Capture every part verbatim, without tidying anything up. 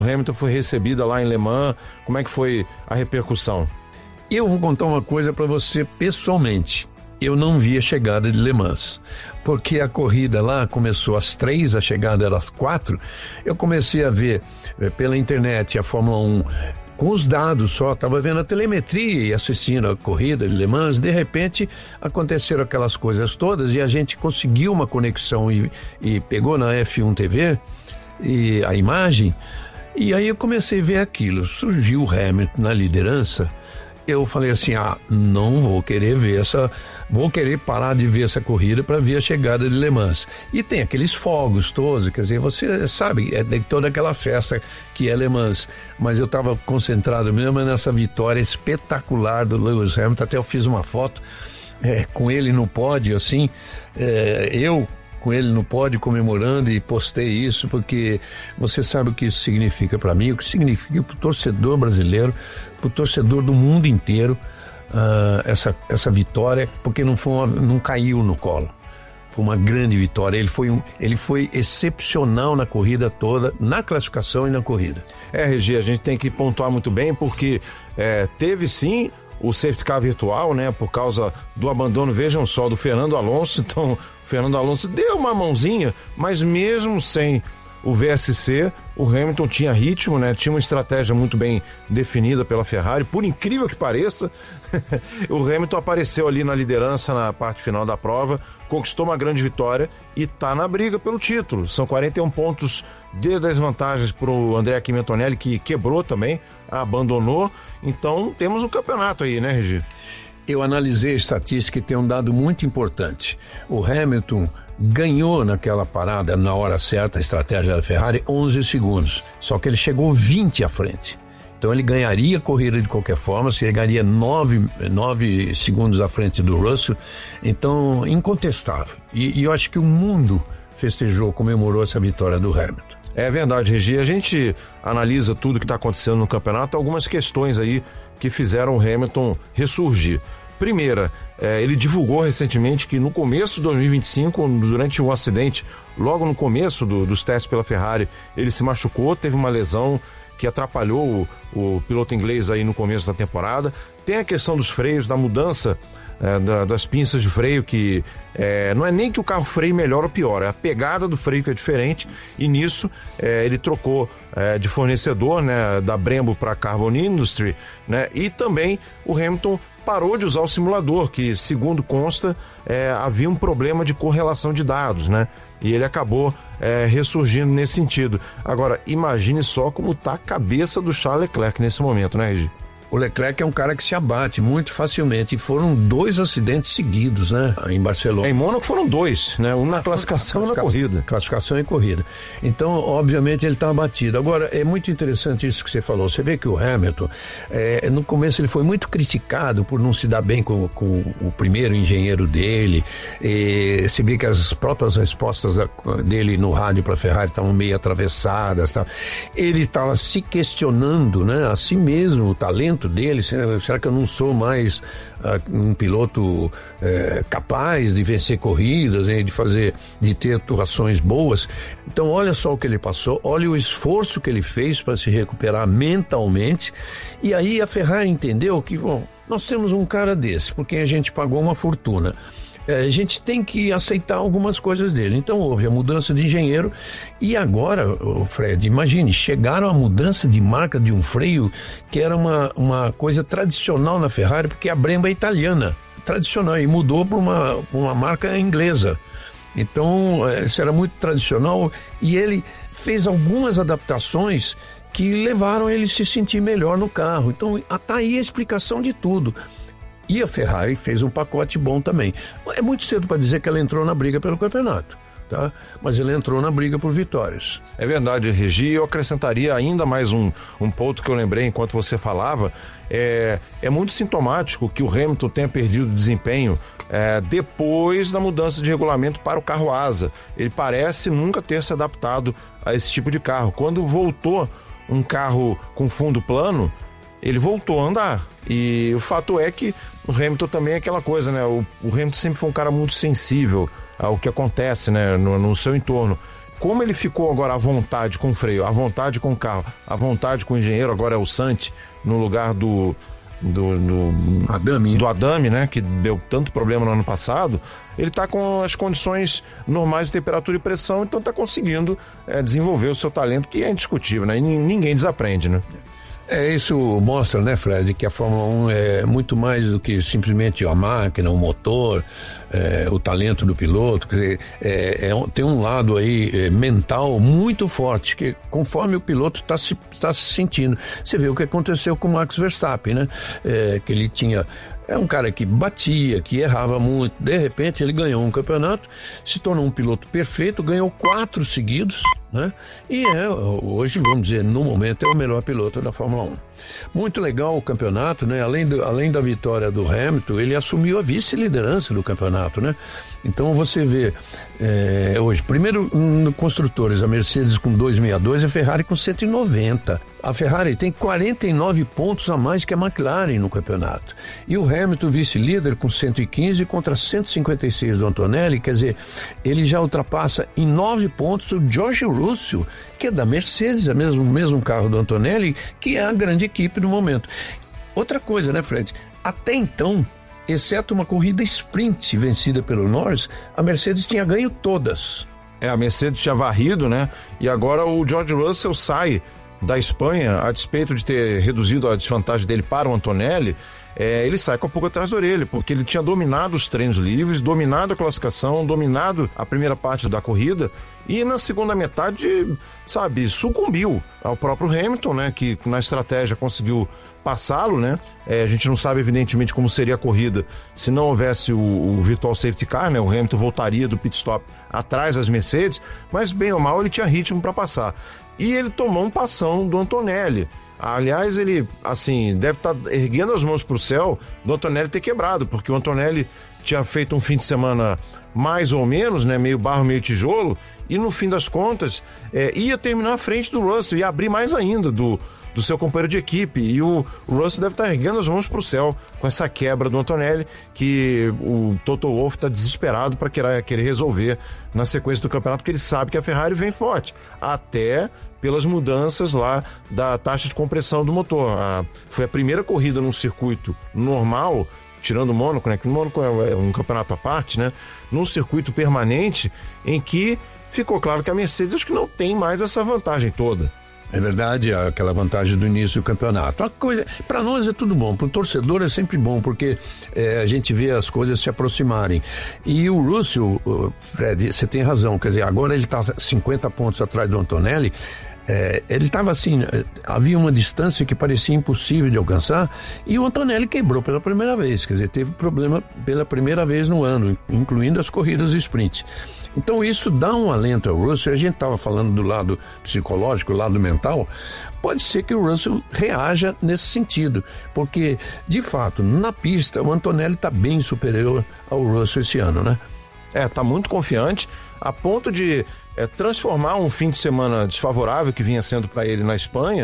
O Hamilton foi recebida lá em Le Mans, como é que foi a repercussão? Eu vou contar uma coisa para você pessoalmente. Eu não vi a chegada de Le Mans, porque a corrida lá começou às três, a chegada era às quatro. Eu comecei a ver eh, pela internet a Fórmula um com os dados só, estava vendo a telemetria e assistindo a corrida de Le Mans. De repente aconteceram aquelas coisas todas e a gente conseguiu uma conexão e, e pegou na F um T V e a imagem, e aí eu comecei a ver aquilo. Surgiu o Hamilton na liderança. Eu falei assim, ah, não vou querer ver essa, vou querer parar de ver essa corrida para ver a chegada de Le Mans. E tem aqueles fogos todos, quer dizer, você sabe, é de toda aquela festa que é Le Mans. Mas eu estava concentrado mesmo nessa vitória espetacular do Lewis Hamilton. Até eu fiz uma foto é, com ele no pódio, assim, é, eu com ele no pódio comemorando, e postei isso porque você sabe o que isso significa para mim, o que significa para o torcedor brasileiro, para o torcedor do mundo inteiro, uh, essa, essa vitória, porque não, foi uma, não caiu no colo. Foi uma grande vitória. Ele foi, um, ele foi excepcional na corrida toda, na classificação e na corrida. É, Regi, a gente tem que pontuar muito bem, porque é, teve sim o safety car virtual, né, por causa do abandono, vejam só, do Fernando Alonso. Então, o Fernando Alonso deu uma mãozinha, mas mesmo sem o V S C, o Hamilton tinha ritmo, né, tinha uma estratégia muito bem definida pela Ferrari. Por incrível que pareça, o Hamilton apareceu ali na liderança na parte final da prova, conquistou uma grande vitória e está na briga pelo título. São quarenta e um pontos de desvantagens para o Andrea Quimentonelli, que quebrou também, abandonou. Então temos um campeonato aí, né, Regi? Eu analisei a estatística e tem um dado muito importante. O Hamilton ganhou naquela parada, na hora certa, a estratégia da Ferrari, onze segundos. Só que ele chegou vinte à frente. Então ele ganharia a corrida de qualquer forma, chegaria nove, nove segundos à frente do Russell. Então, incontestável. E, e eu acho que o mundo festejou, comemorou essa vitória do Hamilton. É verdade, Regi. A gente analisa tudo que está acontecendo no campeonato, algumas questões aí que fizeram o Hamilton ressurgir. Primeira, é, ele divulgou recentemente que no começo de dois mil e vinte e cinco, durante um acidente, logo no começo do, dos testes pela Ferrari, ele se machucou, teve uma lesão que atrapalhou o, o piloto inglês aí no começo da temporada. Tem a questão dos freios, da mudança é, da, das pinças de freio, que é, não é nem que o carro freie melhor ou pior, é a pegada do freio que é diferente, e nisso é, ele trocou é, de fornecedor, né, da Brembo para a Carbon Industry, né, e também o Hamilton parou de usar o simulador, que, segundo consta, é, havia um problema de correlação de dados, né? E ele acabou é, ressurgindo nesse sentido. Agora, imagine só como está a cabeça do Charles Leclerc nesse momento, né, Regi? O Leclerc é um cara que se abate muito facilmente, e foram dois acidentes seguidos, né, em Barcelona. Em Mônaco foram dois, né, um na classificação e na corrida. Classificação e corrida. Então, obviamente, ele está abatido. Agora, é muito interessante isso que você falou. Você vê que o Hamilton, é, no começo ele foi muito criticado por não se dar bem com, com o primeiro engenheiro dele. E você vê que as próprias respostas da, dele no rádio para a Ferrari estavam meio atravessadas. Tá? Ele estava se questionando, né, a si mesmo, o talento dele, será que eu não sou mais uh, um piloto uh, capaz de vencer corridas, hein, de fazer, de ter atuações boas? Então olha só o que ele passou, olha o esforço que ele fez para se recuperar mentalmente, e aí a Ferrari entendeu que, bom, nós temos um cara desse, porque a gente pagou uma fortuna. A gente tem que aceitar algumas coisas dele. Então houve a mudança de engenheiro, e agora, Fred, imagine, chegaram a mudança de marca de um freio que era uma, uma coisa tradicional na Ferrari, porque a Brembo é italiana, tradicional, e mudou para uma, uma marca inglesa. Então isso era muito tradicional, e ele fez algumas adaptações que levaram ele a se sentir melhor no carro. Então está aí a explicação de tudo. E a Ferrari fez um pacote bom também. É muito cedo para dizer que ela entrou na briga pelo campeonato, tá? Mas ela entrou na briga por vitórias. É verdade, Regi. Eu acrescentaria ainda mais um, um ponto que eu lembrei enquanto você falava. É, é muito sintomático que o Hamilton tenha perdido desempenho é, depois da mudança de regulamento para o carro asa. Ele parece nunca ter se adaptado a esse tipo de carro. Quando voltou um carro com fundo plano, ele voltou a andar. E o fato é que o Hamilton também é aquela coisa, né? O, o Hamilton sempre foi um cara muito sensível ao que acontece, né, no, no seu entorno. como ele ficou agora à vontade com o freio, à vontade com o carro, à vontade com o engenheiro, agora é o Santi, no lugar do... do, do Adami. do Adami, né, que deu tanto problema no ano passado, ele está com as condições normais de temperatura e pressão, então está conseguindo é, desenvolver o seu talento, que é indiscutível, né, e ninguém desaprende, né. É, isso mostra, né, Fred, que a Fórmula um é muito mais do que simplesmente a máquina, o motor, é, o talento do piloto. Quer dizer, é, é, tem um lado aí é, mental muito forte, que conforme o piloto está se, tá se sentindo. Você vê o que aconteceu com o Max Verstappen, né? É, que ele tinha... É um cara que batia, que errava muito. De repente ele ganhou um campeonato, se tornou um piloto perfeito, ganhou quatro seguidos, né? E é, hoje, vamos dizer, no momento é o melhor piloto da Fórmula um. Muito legal o campeonato, né? Além, do, além da vitória do Hamilton, ele assumiu a vice-liderança do campeonato, né? Então você vê é, hoje, primeiro no construtores, a Mercedes com duzentos e sessenta e dois e a Ferrari com cento e noventa. A Ferrari tem quarenta e nove pontos a mais que a McLaren no campeonato. E o Hamilton, vice-líder, com cento e quinze contra cento e cinquenta e seis do Antonelli. Quer dizer, ele já ultrapassa em nove pontos o George Russell, que é da Mercedes, é mesmo, o mesmo carro do Antonelli, que é a grande equipe no momento. Outra coisa, né, Fred? Até então, exceto uma corrida sprint vencida pelo Norris, a Mercedes tinha ganho todas. É, a Mercedes tinha varrido, né? E agora o George Russell sai da Espanha, a despeito de ter reduzido a desvantagem dele para o Antonelli, é, ele sai com a pulga atrás da orelha, porque ele tinha dominado os treinos livres, dominado a classificação, dominado a primeira parte da corrida, e na segunda metade, sabe, sucumbiu ao próprio Hamilton, né, que na estratégia conseguiu passá-lo, né, é, a gente não sabe evidentemente como seria a corrida se não houvesse o, o Virtual Safety Car, né, o Hamilton voltaria do pit stop atrás das Mercedes, mas bem ou mal ele tinha ritmo para passar. E ele tomou um passão do Antonelli. Aliás, ele, assim, deve estar tá erguendo as mãos para o céu do Antonelli ter quebrado, porque o Antonelli tinha feito um fim de semana mais ou menos, né, meio barro, meio tijolo, e no fim das contas é, ia terminar à frente do Russell, ia abrir mais ainda do, do seu companheiro de equipe, e o, o Russell deve estar tá erguendo as mãos para o céu com essa quebra do Antonelli, que o Toto Wolff está desesperado para querer, querer resolver na sequência do campeonato, porque ele sabe que a Ferrari vem forte, até pelas mudanças lá da taxa de compressão do motor. A, foi a primeira corrida num circuito normal, tirando o Mônaco, né? Que o Mônaco é um campeonato à parte, né? Num circuito permanente em que ficou claro que a Mercedes acho que não tem mais essa vantagem toda. É verdade, aquela vantagem do início do campeonato. Para nós é tudo bom, para o torcedor é sempre bom, porque é, a gente vê as coisas se aproximarem. E o Russell, Fred, você tem razão, quer dizer, agora ele está cinquenta pontos atrás do Antonelli. É, ele estava assim, havia uma distância que parecia impossível de alcançar, e o Antonelli quebrou pela primeira vez, quer dizer, teve problema pela primeira vez no ano, incluindo as corridas de sprint. Então isso dá um alento ao Russell. A gente estava falando do lado psicológico, do lado mental. Pode ser que o Russell reaja nesse sentido, porque de fato na pista o Antonelli está bem superior ao Russell esse ano, né? É, tá muito confiante, a ponto de é, transformar um fim de semana desfavorável que vinha sendo para ele na Espanha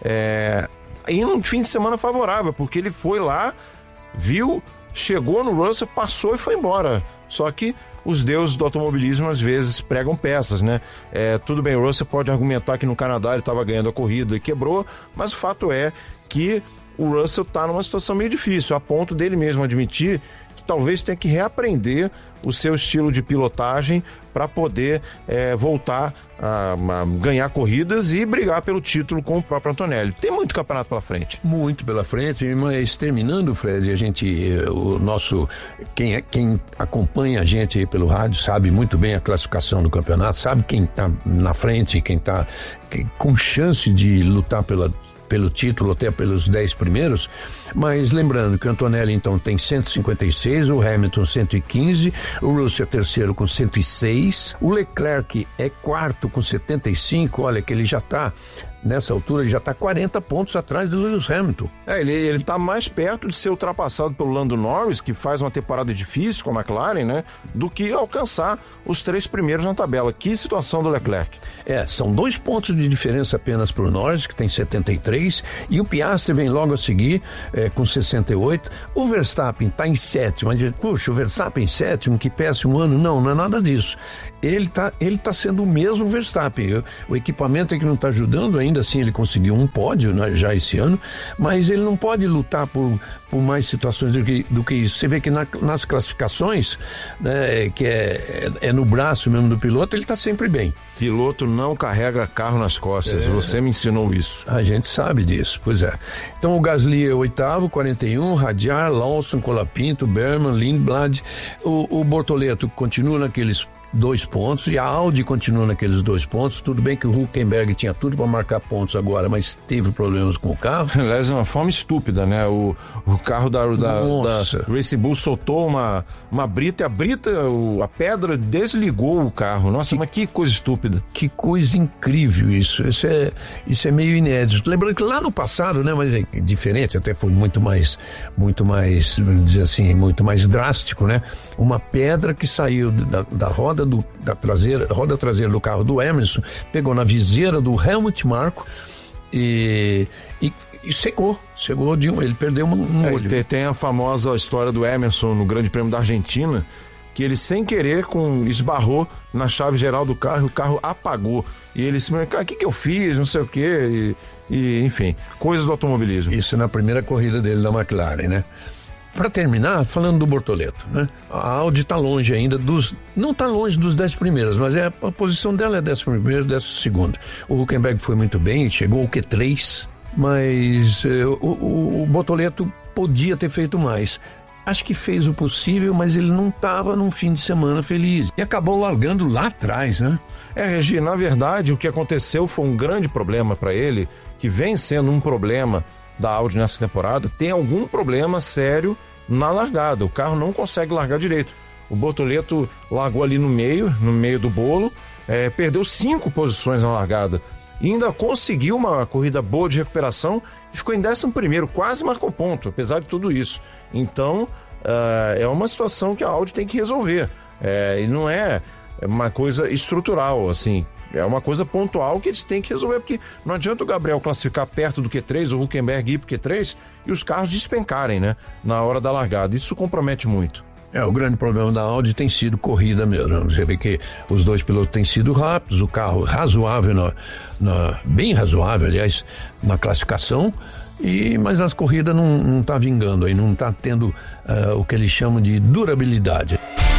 é, em um fim de semana favorável, porque ele foi lá, viu, chegou no Russell, passou e foi embora. Só que os deuses do automobilismo às vezes pregam peças, né? É, tudo bem, o Russell pode argumentar que no Canadá ele estava ganhando a corrida e quebrou, mas o fato é que o Russell está numa situação meio difícil, a ponto dele mesmo admitir que talvez tenha que reaprender o seu estilo de pilotagem para poder é, voltar a, a ganhar corridas e brigar pelo título com o próprio Antonelli. Tem muito campeonato pela frente. Muito pela frente, mas terminando, Fred, a gente, o nosso, quem, é, quem acompanha a gente aí pelo rádio sabe muito bem a classificação do campeonato, sabe quem está na frente, quem está com chance de lutar pela pelo título, até pelos dez primeiros, mas lembrando que o Antonelli então tem cento e cinquenta e seis, o Hamilton cento e quinze, o Russell é terceiro com cento e seis, o Leclerc é quarto com setenta e cinco, olha que ele já está nessa altura, ele já está quarenta pontos atrás do Lewis Hamilton. É, ele, ele tá mais perto de ser ultrapassado pelo Lando Norris, que faz uma temporada difícil com a McLaren, né? Do que alcançar os três primeiros na tabela. Que situação do Leclerc. É, são dois pontos de diferença apenas para o Norris, que tem setenta e três, e o Piastri vem logo a seguir, é, com sessenta e oito. O Verstappen está em sétimo. Puxa, o Verstappen em sétimo, que péssimo ano. Não, não é nada disso. Ele está ele tá sendo o mesmo Verstappen. O equipamento é que não está ajudando, ainda assim ele conseguiu um pódio, né, já esse ano, mas ele não pode lutar por, por mais situações do que, do que isso. Você vê que na, nas classificações, né, que é, é, é no braço mesmo do piloto, ele está sempre bem. Piloto não carrega carro nas costas, é. Você me ensinou isso. A gente sabe disso, pois é. Então o Gasly é o oitavo, quarenta e um, Radiar, Lawson, Colapinto, Berman, Lindblad, o, o Bortoleto continua naqueles dois pontos e a Audi continua naqueles dois pontos. Tudo bem que o Hülkenberg tinha tudo para marcar pontos agora, mas teve problemas com o carro. Aliás, é uma forma estúpida, né? O, o carro da, da, da Racing Bull soltou uma, uma brita e a brita, o, a pedra desligou o carro. Nossa, que, mas que coisa estúpida. Que coisa incrível isso. Isso é, isso é meio inédito. Lembrando que lá no passado, né? Mas é diferente, até foi muito mais, muito mais, vamos dizer assim, muito mais drástico, né? Uma pedra que saiu da, da roda Do, da traseira, roda traseira do carro do Emerson, pegou na viseira do Helmut Marko e, e, e secou, secou de um, ele perdeu um, um é, olho. Tem, tem a famosa história do Emerson no Grande Prêmio da Argentina, que ele sem querer com, esbarrou na chave geral do carro, o carro apagou. E ele se perguntou, o que que eu fiz, não sei o quê, e, e, enfim, coisas do automobilismo. Isso na primeira corrida dele da McLaren, né? Para terminar, falando do Bortoleto, né? A Audi está longe ainda dos... Não está longe dos dez primeiros, mas é, a posição dela é décimo primeiro, décimo segundo. O Hülkenberg foi muito bem, chegou ao Q três, mas eh, o, o, o Bortoleto podia ter feito mais. Acho que fez o possível, mas ele não estava num fim de semana feliz. E acabou largando lá atrás, né? É, Regi, na verdade, o que aconteceu foi um grande problema para ele, que vem sendo um problema da Audi nessa temporada. Tem algum problema sério na largada. O carro não consegue largar direito. O Bortoleto largou ali no meio, no meio do bolo, é, perdeu cinco posições na largada. E ainda conseguiu uma corrida boa de recuperação e ficou em décimo primeiro, quase marcou ponto, apesar de tudo isso. Então, uh, é uma situação que a Audi tem que resolver. É, e não é uma coisa estrutural, assim. É uma coisa pontual que eles têm que resolver, porque não adianta o Gabriel classificar perto do Q três, o Hülkenberg ir pro Q três e os carros despencarem, né? Na hora da largada. Isso compromete muito. É, o grande problema da Audi tem sido corrida mesmo. Você vê que os dois pilotos têm sido rápidos, o carro razoável, na, na, bem razoável, aliás, na classificação, e, mas nas corridas não, não tá vingando aí, não tá tendo uh, o que eles chamam de durabilidade.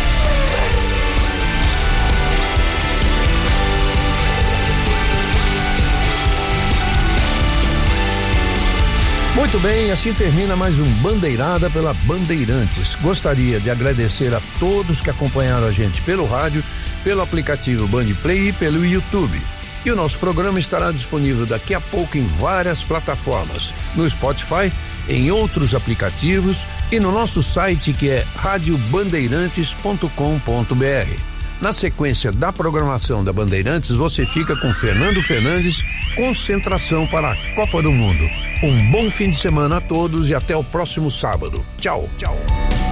Muito bem, assim termina mais um Bandeirada pela Bandeirantes. Gostaria de agradecer a todos que acompanharam a gente pelo rádio, pelo aplicativo Bandplay e pelo YouTube. E o nosso programa estará disponível daqui a pouco em várias plataformas, no Spotify, em outros aplicativos e no nosso site que é rádio bandeirantes ponto com ponto b r. Na sequência da programação da Bandeirantes, você fica com Fernando Fernandes, concentração para a Copa do Mundo. Um bom fim de semana a todos e até o próximo sábado. Tchau, tchau.